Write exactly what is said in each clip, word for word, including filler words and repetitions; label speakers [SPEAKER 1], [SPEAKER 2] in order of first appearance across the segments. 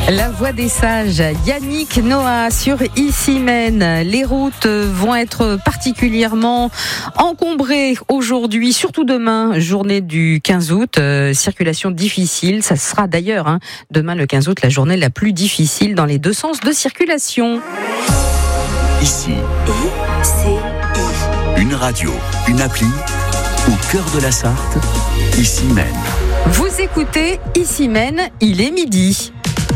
[SPEAKER 1] La voix des sages, Yannick Noah sur Issy-Mène. Les routes vont être particulièrement encombrées aujourd'hui, surtout demain, journée du quinze août. Euh, circulation difficile, ça sera d'ailleurs hein, demain le quinze août la journée la plus difficile dans les deux sens de circulation.
[SPEAKER 2] Ici,
[SPEAKER 3] I, C, I.
[SPEAKER 2] Une radio, une appli, au cœur de la Sarthe, Issy-Mène.
[SPEAKER 1] Vous écoutez Issy-Mène, il est midi.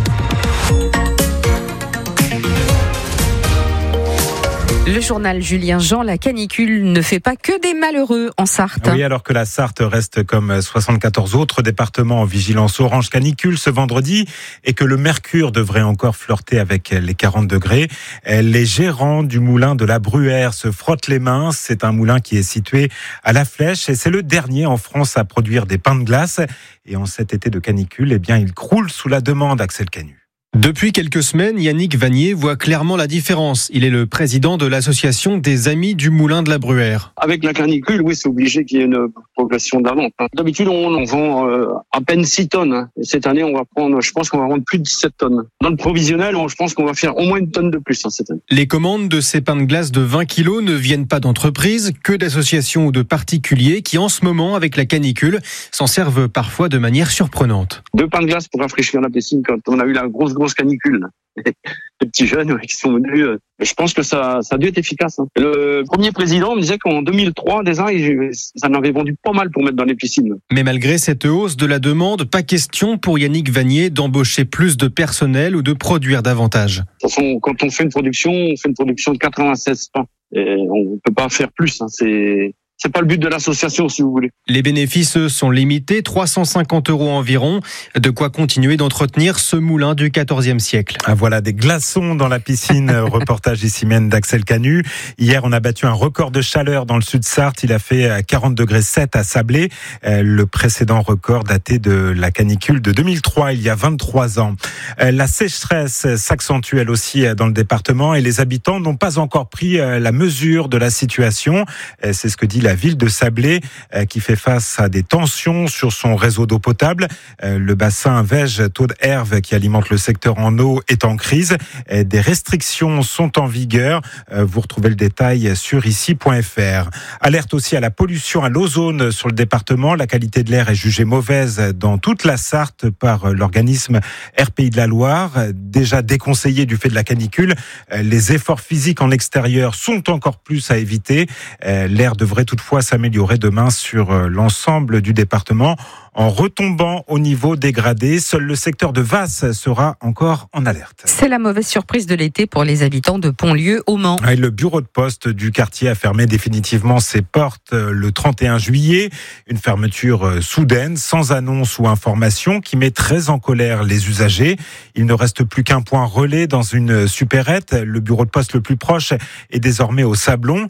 [SPEAKER 1] Le journal Julien Jean, la canicule ne fait pas que des malheureux en Sarthe.
[SPEAKER 4] Oui, alors que la Sarthe reste comme soixante-quatorze autres départements en vigilance orange canicule ce vendredi et que le mercure devrait encore flirter avec les quarante degrés, les gérants du moulin de la Bruère se frottent les mains. C'est un moulin qui est situé à La Flèche et c'est le dernier en France à produire des pains de glace. Et en cet été de canicule, eh bien, il croule sous la demande, Axel Canu.
[SPEAKER 5] Depuis quelques semaines, Yannick Vanier voit clairement la différence. Il est le président de l'association des Amis du Moulin de la Bruère.
[SPEAKER 6] Avec la canicule, oui, c'est obligé qu'il y ait une progression de la vente. D'habitude, on en vend euh, à peine six tonnes. Et cette année, on va prendre, je pense qu'on va vendre plus de dix-sept tonnes. Dans le provisionnel, je pense qu'on va faire au moins une tonne de plus hein, cette année.
[SPEAKER 5] Les commandes de ces pains de glace de vingt kilos ne viennent pas d'entreprises, que d'associations ou de particuliers qui, en ce moment, avec la canicule, s'en servent parfois de manière surprenante.
[SPEAKER 6] Deux pains de glace pour rafraîchir la piscine quand on a eu la grosse grosse canicule. Les petits jeunes qui sont venus, je pense que ça, ça a dû être efficace. Le premier président me disait qu'en deux mille trois, déjà, ça en avait vendu pas mal pour mettre dans les piscines.
[SPEAKER 5] Mais malgré cette hausse de la demande, pas question pour Yannick Vanier d'embaucher plus de personnel ou de produire davantage.
[SPEAKER 6] De toute façon, quand on fait une production, on fait une production de quatre-vingt-seize pains. Et on ne peut pas faire plus. Hein. C'est... C'est pas le but de l'association, si vous voulez.
[SPEAKER 5] Les bénéfices eux, sont limités, trois cent cinquante euros environ. De quoi continuer d'entretenir ce moulin du quatorzième siècle.
[SPEAKER 4] Ah, voilà, des glaçons dans la piscine. Reportage Issy-Mène d'Axel Canu. Hier, on a battu un record de chaleur dans le sud Sarthe. Il a fait quarante degrés sept à Sablé. Le précédent record daté de la canicule de deux mille trois, il y a vingt-trois ans. La sécheresse s'accentue elle aussi dans le département et les habitants n'ont pas encore pris la mesure de la situation. C'est ce que dit la La ville de Sablé euh, qui fait face à des tensions sur son réseau d'eau potable. Euh, le bassin Vège-Taude-Herve qui alimente le secteur en eau est en crise. Euh, des restrictions sont en vigueur. Euh, vous retrouvez le détail sur ici point f r. Alerte aussi à la pollution à l'ozone sur le département. La qualité de l'air est jugée mauvaise dans toute la Sarthe par l'organisme R P I de la Loire. Déjà déconseillé du fait de la canicule, euh, les efforts physiques en extérieur sont encore plus à éviter. Euh, l'air devrait tout toutefois s'améliorer demain sur l'ensemble du département en retombant au niveau dégradé. Seul le secteur de Vasse sera encore en alerte.
[SPEAKER 1] C'est la mauvaise surprise de l'été pour les habitants de Pontlieu au Mans.
[SPEAKER 4] Et le bureau de poste du quartier a fermé définitivement ses portes le trente et un juillet. Une fermeture soudaine, sans annonce ou information, qui met très en colère les usagers. Il ne reste plus qu'un point relais dans une supérette. Le bureau de poste le plus proche est désormais au Sablon.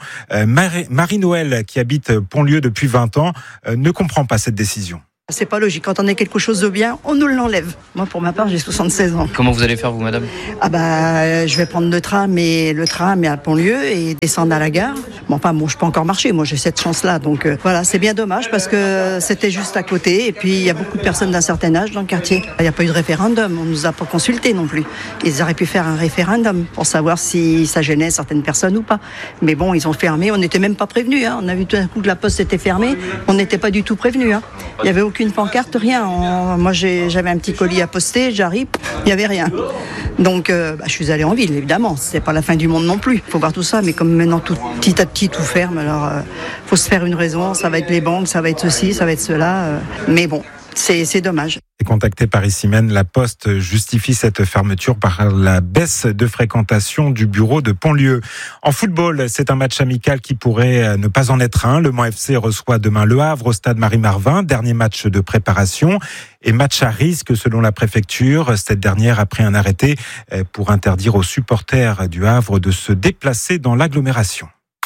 [SPEAKER 4] Marie-Noël, qui habite Pontlieu depuis vingt ans, ne comprend pas cette décision.
[SPEAKER 7] C'est pas logique. Quand on a quelque chose de bien, on nous l'enlève. Moi, pour ma part, j'ai soixante-seize ans.
[SPEAKER 8] Comment vous allez faire, vous, madame ?
[SPEAKER 7] Ah bah, je vais prendre le tram, et le tram est à Pontlieu et descendre à la gare. Bon, enfin, bon, je peux encore marcher. Moi, j'ai cette chance-là. Donc, euh, voilà, c'est bien dommage parce que c'était juste à côté. Et puis, il y a beaucoup de personnes d'un certain âge dans le quartier. Il n'y a pas eu de référendum. On nous a pas consulté non plus. Ils auraient pu faire un référendum pour savoir si ça gênait certaines personnes ou pas. Mais bon, ils ont fermé. On n'était même pas prévenus. Hein. On a vu tout d'un coup que la poste était fermée. On n'était pas du tout prévenus. Hein. Il n'y avait aucune une pancarte, rien. On, moi, j'ai, j'avais un petit colis à poster, j'arrive, il n'y avait rien. Donc, euh, bah, je suis allée en ville, évidemment. C'est pas la fin du monde non plus. Il faut voir tout ça, mais comme maintenant, tout, petit à petit, tout ferme, alors il euh, faut se faire une raison. Ça va être les banques, ça va être ceci, ça va être cela. Euh, mais bon, c'est, c'est dommage.
[SPEAKER 4] Contacté par Issy-Mène, la Poste justifie cette fermeture par la baisse de fréquentation du bureau de Pontlieu. En football, c'est un match amical qui pourrait ne pas en être un. Le Mans F C reçoit demain Le Havre au stade Marie-Marvin, dernier match de préparation et match à risque selon la préfecture. Cette dernière a pris un arrêté pour interdire aux supporters du Havre de se déplacer dans l'agglomération.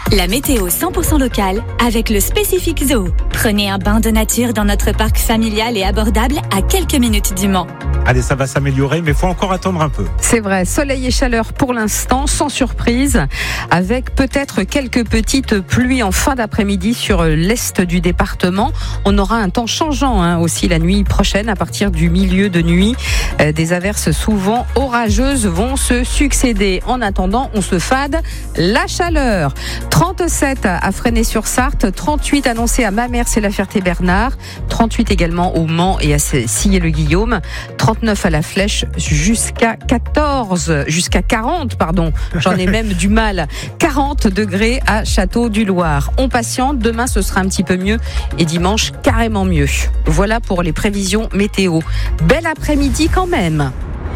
[SPEAKER 3] La météo cent pour cent locale avec le Spécifique Zoo. Prenez un bain de nature dans notre parc familial et abordable à quelques minutes du Mans.
[SPEAKER 4] Allez, ça va s'améliorer, mais il faut encore attendre un peu.
[SPEAKER 1] C'est vrai, soleil et chaleur pour l'instant, sans surprise, avec peut-être quelques petites pluies en fin d'après-midi sur l'est du département. On aura un temps changeant hein, aussi la nuit prochaine, à partir du milieu de nuit. Euh, des averses souvent orageuses vont se succéder. En attendant, on se fade la chaleur. trente-sept à Fresnay-sur-Sarthe, trente-huit annoncés à Mamers et La Ferté-Bernard, trente-huit également au Mans et à Sillé-le-Guillaume, trente-neuf à La Flèche, jusqu'à quatorze, jusqu'à quarante, pardon. J'en ai même du mal. quarante degrés à Château-du-Loir. On patiente. Demain, ce sera un petit peu mieux et dimanche, carrément mieux. Voilà pour les prévisions météo. Bel après-midi quand même.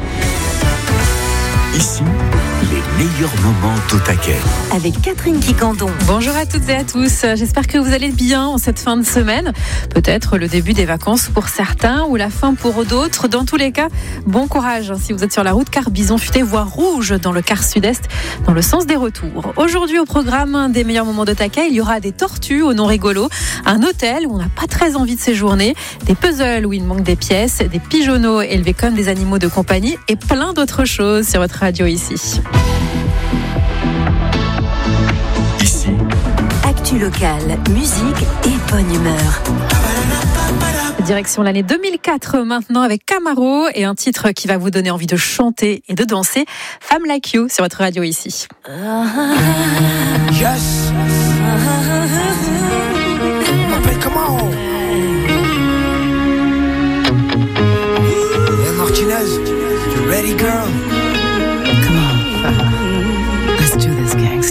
[SPEAKER 2] Ici, les meilleurs moments au taquet.
[SPEAKER 3] Avec Catherine Quicandon.
[SPEAKER 8] Bonjour à toutes et à tous. J'espère que vous allez bien en cette fin de semaine. Peut-être le début des vacances pour certains ou la fin pour d'autres. Dans tous les cas, bon courage si vous êtes sur la route, car Bison Futé voie rouge dans le quart sud-est dans le sens des retours. Aujourd'hui au programme des meilleurs moments de taquet, il y aura des tortues au nom rigolo, un hôtel où on n'a pas très envie de séjourner, des puzzles où il manque des pièces, des pigeonneaux élevés comme des animaux de compagnie et plein d'autres choses sur votre radio ici.
[SPEAKER 2] Ici,
[SPEAKER 3] Actu locale, musique et bonne humeur.
[SPEAKER 8] Direction l'année deux mille quatre maintenant avec Camaro et un titre qui va vous donner envie de chanter et de danser. Femme Like You sur votre radio ici.
[SPEAKER 9] Yes.